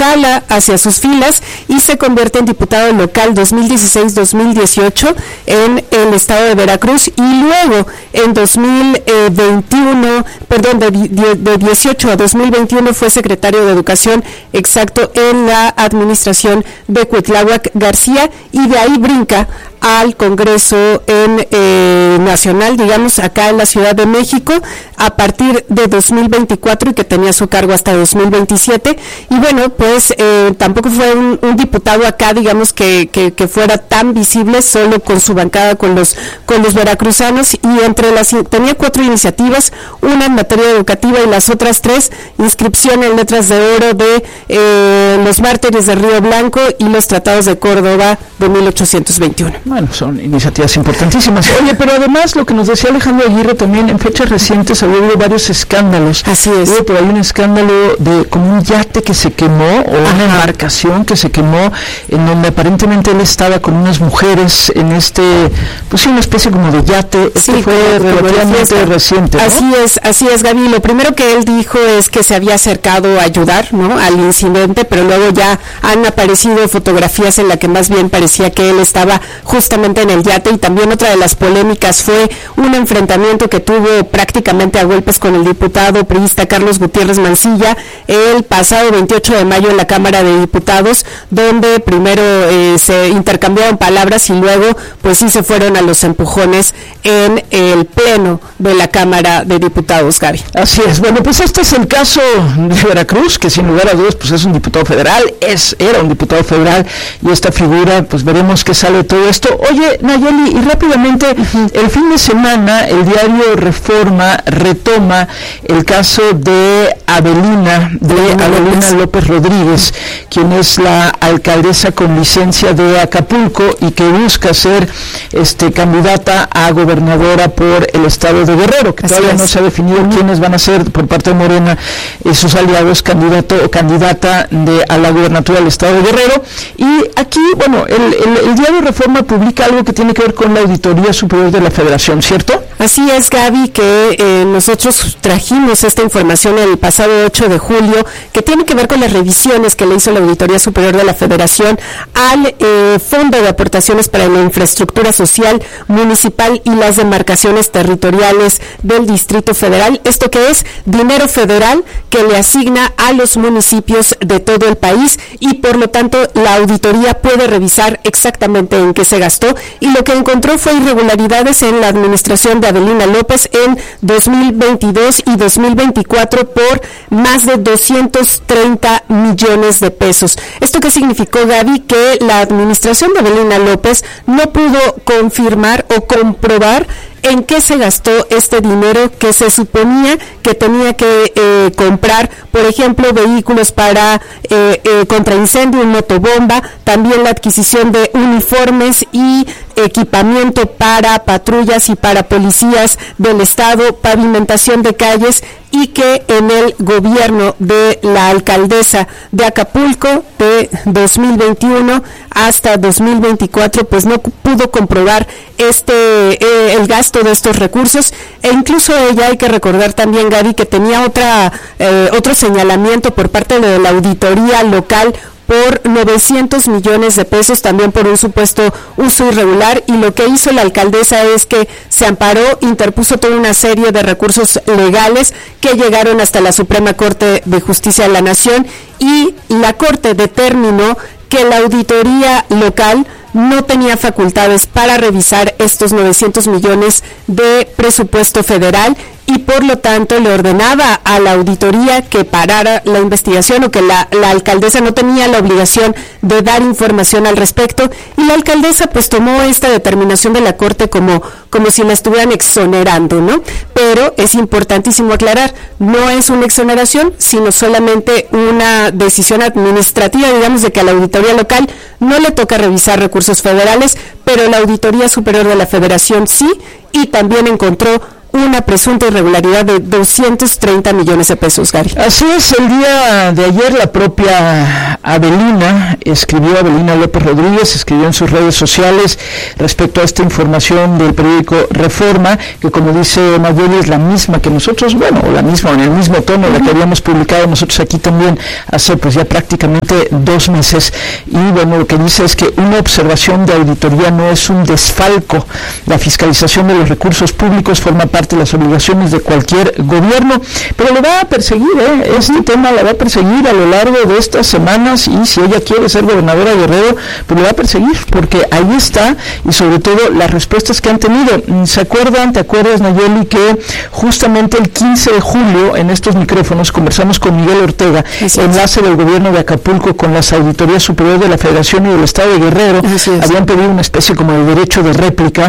jala hacia sus filas y se convierte en diputado local 2016-2018 en el estado de Veracruz, y luego en 2021, de 18 a 2021 fue secretario de Educación, exacto, en la administración de Cuitláhuac García, y de ahí brinca al Congreso nacional, digamos, acá en la Ciudad de México, a partir de 2024, y que tenía su cargo hasta 2027. Y bueno, pues tampoco fue un diputado acá, digamos, que fuera tan visible, solo con su bancada con los veracruzanos, y tenía 4 iniciativas, una en materia educativa y las otras 3, inscripción en letras de oro de los mártires de Río Blanco y los tratados de Córdoba de 1821. Bueno, son iniciativas importantísimas. Oye, pero además lo que nos decía Alejandro Aguirre también, en fechas recientes había habido varios escándalos. Así es. Hubo por ahí un escándalo de como un yate que se quemó, o una embarcación que se quemó, en donde aparentemente él estaba con unas mujeres en pues una especie como de yate. Sí, fue relativamente reciente, ¿no? Así es, Gaby. Lo primero que él dijo es que se había acercado a ayudar, ¿no?, al incidente, pero luego ya han aparecido fotografías en las que más bien parecía que él estaba justamente en el yate. Y también otra de las polémicas fue un enfrentamiento que tuvo prácticamente a golpes con el diputado priista Carlos Gutiérrez Mancilla el pasado 28 de mayo en la Cámara de Diputados, donde primero se intercambiaron palabras y luego pues sí se fueron a los empujones en el pleno de la Cámara de Diputados, Gaby. Así es. Bueno, pues este es el caso de Veracruz, que sin lugar a dudas pues es un diputado federal, era un diputado federal, y esta figura, pues veremos qué sale de todo esto. Oye, Nayeli, y rápidamente, el fin de semana el diario Reforma retoma el caso de Avelina López Rodríguez, quien es la alcaldesa con licencia de Acapulco y que busca ser candidata a gobernadora por el estado de Guerrero, que todavía no se ha definido quiénes van a ser por parte de Morena sus aliados, candidato o candidata a la gubernatura del estado de Guerrero. Y aquí, bueno, el diario Reforma publica algo que tiene que ver con la Auditoría Superior de la Federación, ¿cierto? Así es, Gaby, que nosotros trajimos esta información el pasado 8 de julio, que tiene que ver con las revisiones que le hizo la Auditoría Superior de la Federación al Fondo de Aportaciones para la Infraestructura Social Municipal y las demarcaciones territoriales del Distrito Federal. Esto que es dinero federal que le asigna a los municipios de todo el país, y por lo tanto la auditoría puede revisar exactamente en qué se gastó, y lo que encontró fue irregularidades en la administración de Avelina López en 2022 y 2024 por más de 230 millones de pesos. ¿Esto qué significó, Gaby? Que la administración de Avelina López no pudo confirmar o comprobar en qué se gastó este dinero que se suponía que tenía que comprar, por ejemplo, vehículos para contra incendio, un motobomba, también la adquisición de uniformes y equipamiento para patrullas y para policías del estado, pavimentación de calles, y que en el gobierno de la alcaldesa de Acapulco de 2021 hasta 2024 pues no pudo comprobar el gasto de estos recursos, e incluso ella, hay que recordar también, Gaby, que tenía otro señalamiento por parte de la auditoría local por 900 millones de pesos, también por un supuesto uso irregular, y lo que hizo la alcaldesa es que se amparó, interpuso toda una serie de recursos legales que llegaron hasta la Suprema Corte de Justicia de la Nación, y la Corte determinó que la auditoría local no tenía facultades para revisar estos 900 millones de presupuesto federal, y por lo tanto le ordenaba a la auditoría que parara la investigación, o que la alcaldesa no tenía la obligación de dar información al respecto, y la alcaldesa pues tomó esta determinación de la Corte como si la estuvieran exonerando, ¿no? Pero es importantísimo aclarar, no es una exoneración, sino solamente una decisión administrativa, digamos, de que a la auditoría local no le toca revisar recursos federales, pero la Auditoría Superior de la Federación sí, y también encontró una presunta irregularidad de 230 millones de pesos, Gary. Así es, el día de ayer la propia escribió Avelina López Rodríguez, escribió en sus redes sociales respecto a esta información del periódico Reforma, que como dice Nayeli es la misma que nosotros, en el mismo tono la que habíamos publicado nosotros aquí también hace pues ya prácticamente 2 meses, y bueno, lo que dice es que una observación de auditoría no es un desfalco. La fiscalización de los recursos públicos forma parte de las obligaciones de cualquier gobierno, pero lo va a perseguir, este tema la va a perseguir a lo largo de estas semanas, y si ella quiere ser gobernadora de Guerrero, pues lo va a perseguir, porque ahí está, y sobre todo las respuestas que han tenido. ¿Te acuerdas, Nayeli, que justamente el 15 de julio en estos micrófonos conversamos con Miguel Ortega, enlace del gobierno de Acapulco con las auditorías superiores de la Federación y del Estado de Guerrero? Habían pedido una especie como de derecho de réplica,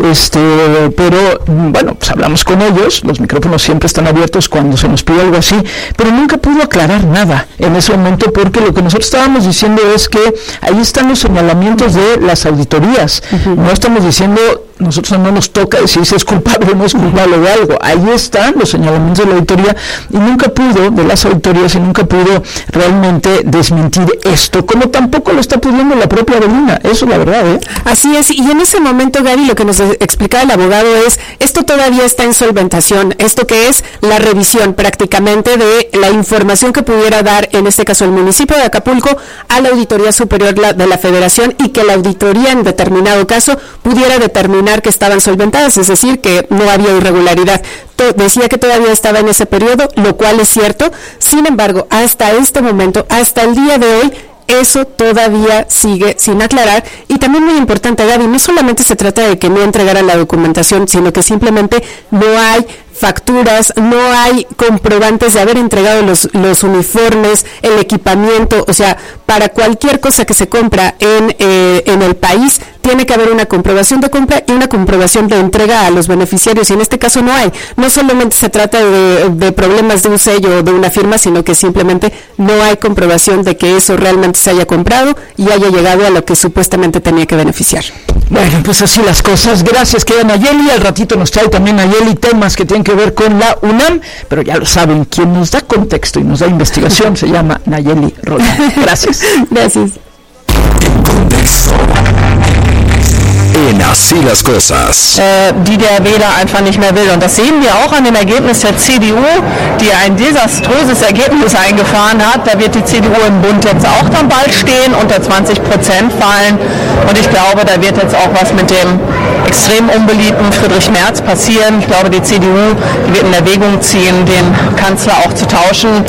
pero bueno, pues hablamos con ellos, los micrófonos siempre están abiertos cuando se nos pide algo así, pero nunca pudo aclarar nada en ese momento, porque lo que nosotros estábamos diciendo es que ahí están los señalamientos de las auditorías, no estamos diciendo, nosotros no nos toca decir si es culpable o no es culpable de algo, ahí están los señalamientos de la auditoría, y nunca pudo, de las auditorías, y nunca pudo realmente desmentir esto, como tampoco lo está pudiendo la propia Avelina, eso es la verdad, Así es, y en ese momento, Gaby, lo que nos explicaba el abogado es, esto todavía está en solventación, esto que es la revisión prácticamente de la información que pudiera dar, en este caso el municipio de Acapulco, a la Auditoría Superior de la Federación, y que la auditoría en determinado caso pudiera determinar que estaban solventadas, es decir, que no había irregularidad. Decía que todavía estaba en ese periodo, lo cual es cierto. Sin embargo, hasta este momento, hasta el día de hoy, eso todavía sigue sin aclarar. Y también muy importante, Gaby, no solamente se trata de que no entregaran la documentación, sino que simplemente no hay facturas, no hay comprobantes de haber entregado los uniformes, el equipamiento, o sea, para cualquier cosa que se compra en el país, tiene que haber una comprobación de compra y una comprobación de entrega a los beneficiarios, y en este caso no hay. No solamente se trata de problemas de un sello o de una firma, sino que simplemente no hay comprobación de que eso realmente se haya comprado y haya llegado a lo que supuestamente tenía que beneficiar. Bueno, pues así las cosas. Gracias, querida Nayeli. Al ratito nos trae también Nayeli temas que tienen que ver con la UNAM, pero ya lo saben, quien nos da contexto y nos da investigación se llama Nayeli Roldán. Gracias. Gracias. En contexto. En Así las Cosas. Die der Wähler einfach nicht mehr will. Und das sehen wir auch an dem Ergebnis der CDU, die ein desaströses Ergebnis eingefahren hat. Da wird die CDU im Bund jetzt auch dann bald stehen, unter 20% fallen. Und ich glaube, da wird jetzt auch was mit dem extrem unbeliebten Friedrich Merz passieren. Ich glaube, die CDU die wird in Erwägung ziehen, den Kanzler auch zu tauschen.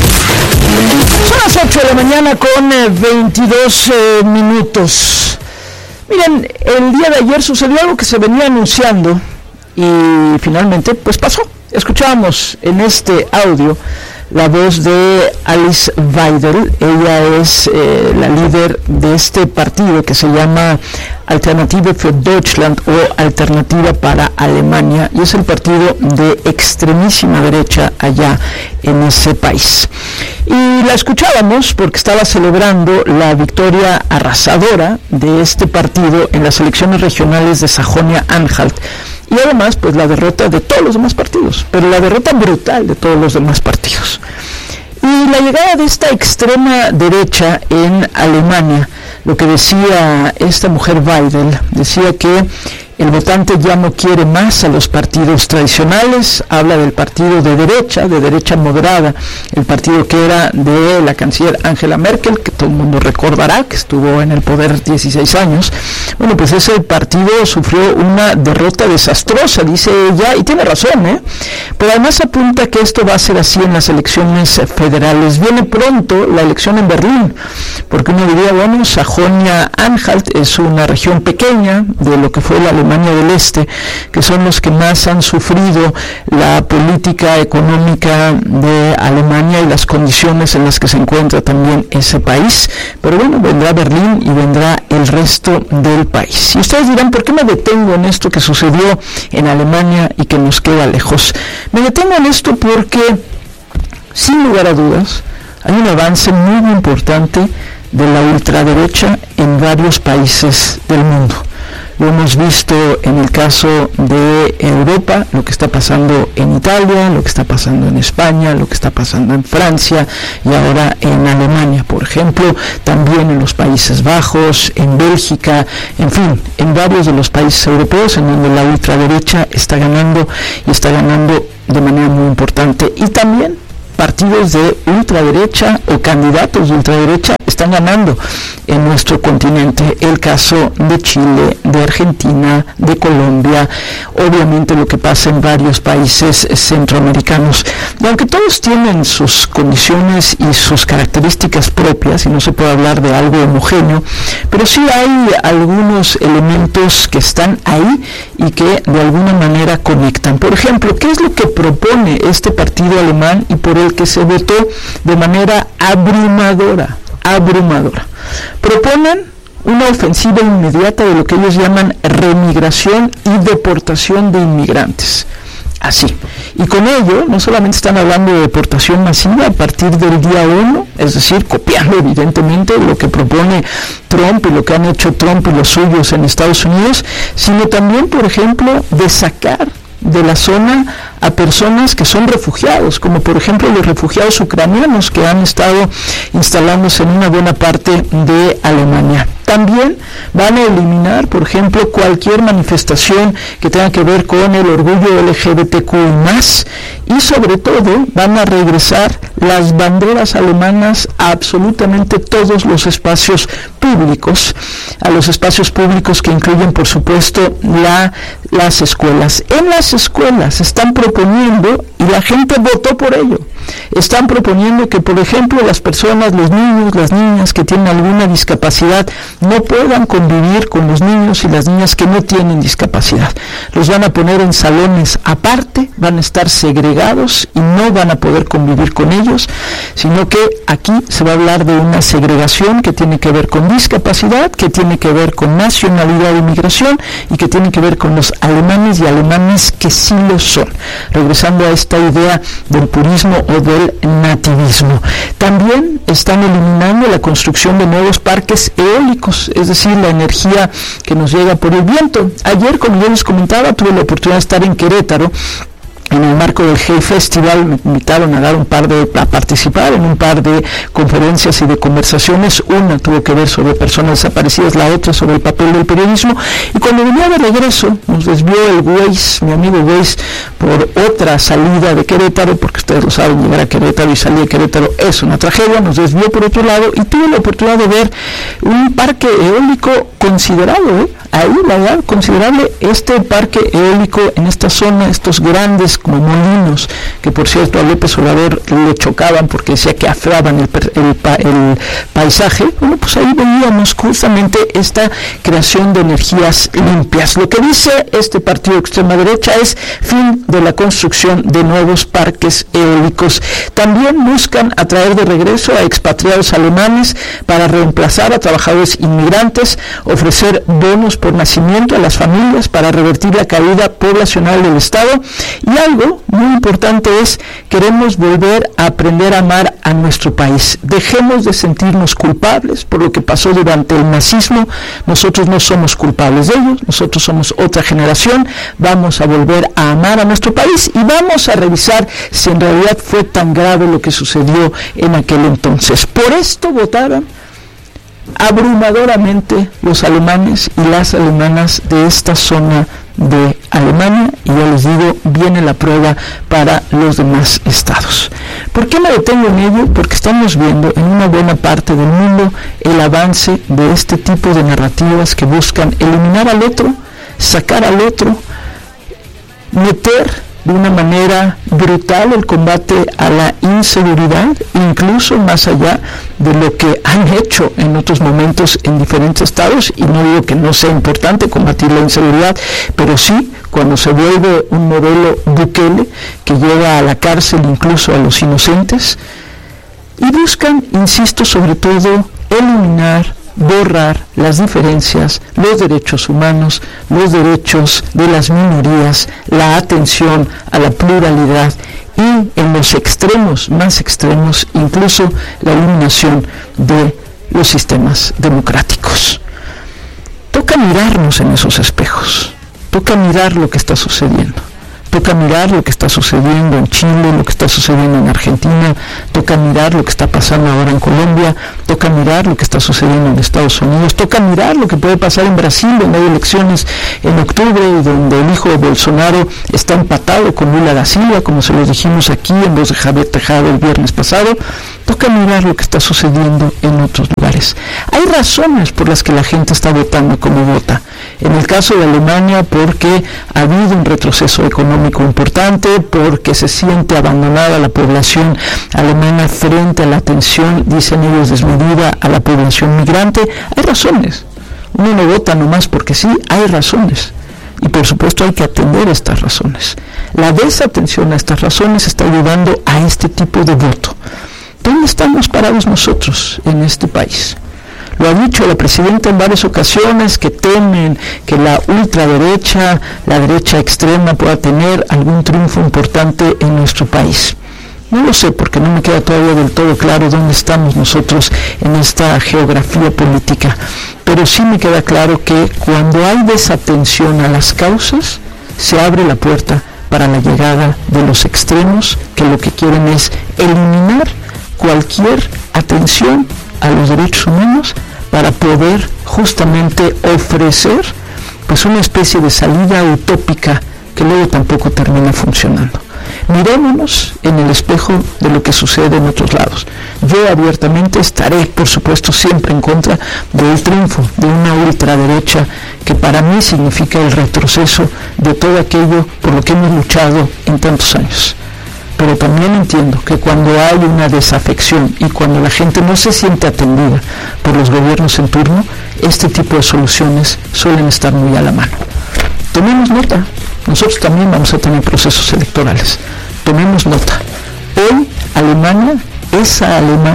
Son las 8 de la mañana con 22 minutos. Miren, el día de ayer sucedió algo que se venía anunciando y finalmente pues pasó. Escuchábamos en este audio la voz de Alice Weidel. Ella es la líder de este partido que se llama Alternative für Deutschland o Alternativa para Alemania, y es el partido de extremísima derecha allá en ese país. Y la escuchábamos porque estaba celebrando la victoria arrasadora de este partido en las elecciones regionales de Sajonia-Anhalt, y además pues la derrota de todos los demás partidos, pero la derrota brutal de todos los demás partidos. Y la llegada de esta extrema derecha en Alemania, lo que decía esta mujer Weidel, decía que el votante ya no quiere más a los partidos tradicionales, habla del partido de derecha moderada, el partido que era de la canciller Angela Merkel, que todo el mundo recordará, que estuvo en el poder 16 años. Bueno, pues ese partido sufrió una derrota desastrosa, dice ella, y tiene razón, pero además apunta que esto va a ser así en las elecciones federales. Viene pronto la elección en Berlín, porque uno diría, bueno, Sajonia-Anhalt es una región pequeña de lo que fue la Alemania del Este, que son los que más han sufrido la política económica de Alemania y las condiciones en las que se encuentra también ese país. Pero bueno, vendrá Berlín y vendrá el resto del país. Y ustedes dirán, ¿por qué me detengo en esto que sucedió en Alemania y que nos queda lejos? Me detengo en esto porque, sin lugar a dudas, hay un avance muy importante de la ultraderecha en varios países del mundo. lo hemos visto en el caso de Europa, lo que está pasando en Italia, lo que está pasando en España, lo que está pasando en Francia y ahora en Alemania, por ejemplo, también en los Países Bajos, en Bélgica, en fin, en varios de los países europeos en donde la ultraderecha está ganando y está ganando de manera muy importante. Y también partidos de ultraderecha o candidatos de ultraderecha están ganando en nuestro continente. El caso de Chile, de Argentina, de Colombia, obviamente lo que pasa en varios países centroamericanos. Y aunque todos tienen sus condiciones y sus características propias, y no se puede hablar de algo homogéneo, pero sí hay algunos elementos que están ahí y que de alguna manera conectan. Por ejemplo, ¿qué es lo que propone este partido alemán y por el que se votó de manera abrumadora? Proponen una ofensiva inmediata de lo que ellos llaman remigración y deportación de inmigrantes. Así. Y con ello, no solamente están hablando de deportación masiva a partir del día 1, es decir, copiando evidentemente lo que propone Trump y lo que han hecho Trump y los suyos en Estados Unidos, sino también, por ejemplo, de sacar de la zona a personas que son refugiados, como por ejemplo los refugiados ucranianos que han estado instalándose en una buena parte de Alemania. También van a eliminar, por ejemplo, cualquier manifestación que tenga que ver con el orgullo LGBTQ+, y sobre todo van a regresar las banderas alemanas a absolutamente todos los espacios públicos, a los espacios públicos que incluyen, por supuesto, las escuelas. En las escuelas están proponiendo, y la gente votó por ello, están proponiendo que, por ejemplo, las personas, los niños, las niñas que tienen alguna discapacidad no puedan convivir con los niños y las niñas que no tienen discapacidad. Los van a poner en salones aparte, van a estar segregados y no van a poder convivir con ellos, sino que aquí se va a hablar de una segregación que tiene que ver con discapacidad, que tiene que ver con nacionalidad e inmigración y que tiene que ver con los alemanes y alemanes que sí lo son, regresando a esta idea del purismo o del nativismo. También están eliminando la construcción de nuevos parques eólicos, es decir, la energía que nos llega por el viento. Ayer, como yo les comentaba, tuve la oportunidad de estar en Querétaro. En el marco del Hey Festival me invitaron a participar en un par de conferencias y de conversaciones. Una tuvo que ver sobre personas desaparecidas, la otra sobre el papel del periodismo. Y cuando venía de regreso, nos desvió el Waze, mi amigo Waze, por otra salida de Querétaro, porque ustedes lo saben, llegar a Querétaro y salir de Querétaro es una tragedia. Nos desvió por otro lado y tuve la oportunidad de ver un parque eólico considerado, ahí la verdad, considerable, este parque eólico en esta zona, estos grandes como molinos, que por cierto a López Obrador le chocaban porque decía que afeaban el paisaje. Bueno, pues ahí veíamos justamente esta creación de energías limpias. Lo que dice este partido de extrema derecha es fin de la construcción de nuevos parques eólicos. También buscan atraer de regreso a expatriados alemanes para reemplazar a trabajadores inmigrantes, ofrecer bonos por nacimiento a las familias para revertir la caída poblacional del Estado. Y algo muy importante es, queremos volver a aprender a amar a nuestro país. Dejemos de sentirnos culpables por lo que pasó durante el nazismo. Nosotros no somos culpables de ello, nosotros somos otra generación. Vamos a volver a amar a nuestro país y vamos a revisar si en realidad fue tan grave lo que sucedió en aquel entonces. Por esto votaron abrumadoramente los alemanes y las alemanas de esta zona de Alemania, y ya les digo, viene la prueba para los demás estados. ¿Por qué me detengo en ello? Porque estamos viendo en una buena parte del mundo el avance de este tipo de narrativas que buscan eliminar al otro, sacar al otro, meter de una manera brutal el combate a la inseguridad, incluso más allá de lo que han hecho en otros momentos en diferentes estados. Y no digo que no sea importante combatir la inseguridad, pero sí cuando se vuelve un modelo Bukele que lleva a la cárcel incluso a los inocentes, y buscan, insisto, sobre todo eliminar, borrar las diferencias, los derechos humanos, los derechos de las minorías, la atención a la pluralidad y, en los extremos, más extremos, incluso la eliminación de los sistemas democráticos. toca mirarnos en esos espejos, toca mirar lo que está sucediendo. Toca mirar lo que está sucediendo en Chile, lo que está sucediendo en Argentina, toca mirar lo que está pasando ahora en Colombia, toca mirar lo que está sucediendo en Estados Unidos, toca mirar lo que puede pasar en Brasil, donde hay elecciones en octubre y donde el hijo de Bolsonaro está empatado con Lula da Silva, como se lo dijimos aquí en voz de Javier Tejada el viernes pasado. Toca mirar lo que está sucediendo en otros lugares. Hay razones por las que la gente está votando como vota. En el caso de Alemania, porque ha habido un retroceso económico importante, porque se siente abandonada la población alemana frente a la atención, dicen ellos, desmedida a la población migrante. Hay razones. Uno no vota nomás porque sí, hay razones. Y por supuesto hay que atender estas razones. La desatención a estas razones está llevando a este tipo de voto. ¿Dónde estamos parados nosotros en este país? Lo ha dicho la presidenta en varias ocasiones, que temen que la ultraderecha, la derecha extrema, pueda tener algún triunfo importante en nuestro país. No lo sé, porque no me queda todavía del todo claro dónde estamos nosotros en esta geografía política, pero sí me queda claro que cuando hay desatención a las causas, se abre la puerta para la llegada de los extremos, que lo que quieren es eliminar cualquier atención a los derechos humanos para poder justamente ofrecer pues una especie de salida utópica que luego tampoco termina funcionando. Mirémonos en el espejo de lo que sucede en otros lados. Yo abiertamente estaré, por supuesto, siempre en contra del triunfo de una ultraderecha que para mí significa el retroceso de todo aquello por lo que hemos luchado en tantos años. Pero también entiendo que cuando hay una desafección y cuando la gente no se siente atendida por los gobiernos en turno, este tipo de soluciones suelen estar muy a la mano. Tomemos nota, nosotros también vamos a tener procesos electorales. Tomemos nota. Hoy Alemania, esa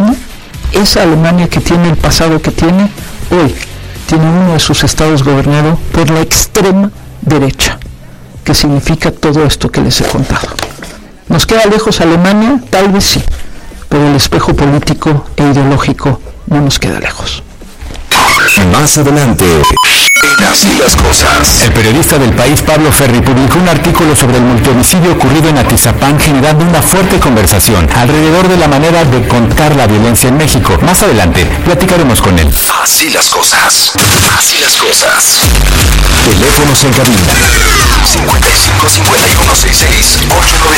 Alemania que tiene el pasado que tiene, hoy tiene uno de sus estados gobernado por la extrema derecha, que significa todo esto que les he contado. ¿Nos queda lejos Alemania? Tal vez sí, pero el espejo político e ideológico no nos queda lejos. Más adelante, en Así las Cosas. El periodista del País, Pablo Ferri, publicó un artículo sobre el multihomicidio ocurrido en Atizapán, generando una fuerte conversación alrededor de la manera de contar la violencia en México. Más adelante, platicaremos con él. Así las Cosas. Así las Cosas. Teléfonos en cabina. 55 51 66 897.